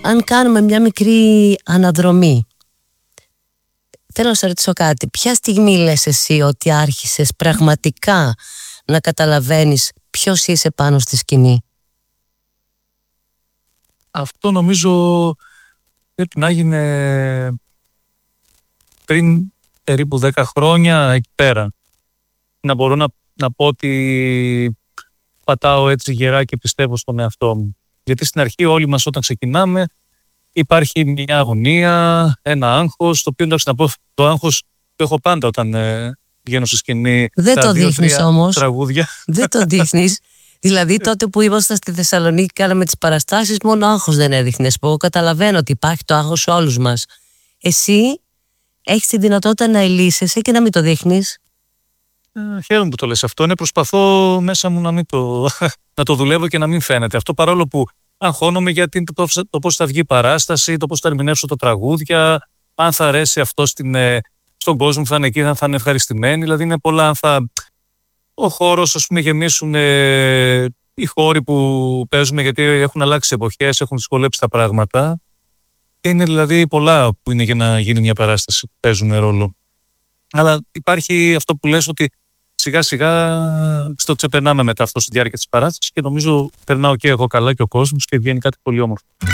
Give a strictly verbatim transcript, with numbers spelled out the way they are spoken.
αν κάνουμε μια μικρή αναδρομή, θέλω να σε ρωτήσω κάτι. Ποια στιγμή λες εσύ ότι άρχισες πραγματικά να καταλαβαίνεις ποιος είσαι πάνω στη σκηνή? Αυτό νομίζω πρέπει να έγινε πριν περίπου δέκα χρόνια εκεί πέρα. Να μπορώ να, να πω ότι πατάω έτσι γερά και πιστεύω στον εαυτό μου. Γιατί στην αρχή όλοι μας όταν ξεκινάμε υπάρχει μια αγωνία, ένα άγχος, το οποίο εντάξει να πω το άγχος το έχω πάντα όταν ε, βγαίνω στη σκηνή. Δεν το δείχνεις όμως. Τραγούδια. Δεν το δείχνεις. Δηλαδή τότε που ήμασταν στη Θεσσαλονίκη κάναμε τις παραστάσεις, μόνο άγχος δεν έδειχνες. Που καταλαβαίνω ότι υπάρχει το άγχος σε όλους μας. Εσύ έχεις τη δυνατότητα να ελύσεσαι και να μην το δείχνεις. Ε, χαίρομαι που το λες αυτό. Ναι, προσπαθώ μέσα μου να, μην το, να το δουλεύω και να μην φαίνεται. Αυτό παρόλο που αγχώνομαι γιατί το, το, το πώς θα βγει η παράσταση, το πώς θα ερμηνεύσω τα τραγούδια, αν θα αρέσει αυτό στην, στον κόσμο που θα είναι εκεί, αν θα είναι ευχαριστημένοι. Δηλαδή είναι πολλά, αν θα ο χώρος, ας πούμε, γεμίσουν ε, οι χώροι που παίζουμε, γιατί έχουν αλλάξει εποχές, έχουν δυσκολέψει τα πράγματα. Και είναι δηλαδή πολλά που είναι για να γίνει μια παράσταση που παίζουν ρόλο. Αλλά υπάρχει αυτό που λες ότι σιγά σιγά στο ξεπερνάμε μετά αυτό στη διάρκεια της παράστασης και νομίζω περνάω και εγώ καλά και ο κόσμος και βγαίνει κάτι πολύ όμορφο.